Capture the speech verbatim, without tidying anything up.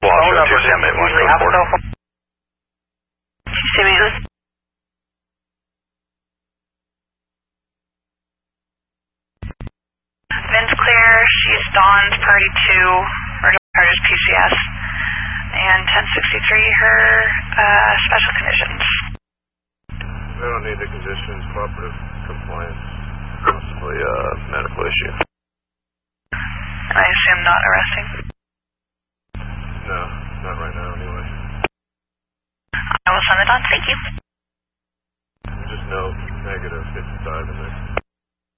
Phone numbers usually have a cell phone. Say me again? Vince clear, she's Dawn's party two, or Carter's P C S, and ten sixty-three her uh, special conditions. We don't need the conditions, cooperative compliance, possibly a medical issue. I assume not arresting? No, not right now anyway. I will send it on, thank you. Just no negative fifty-five in there.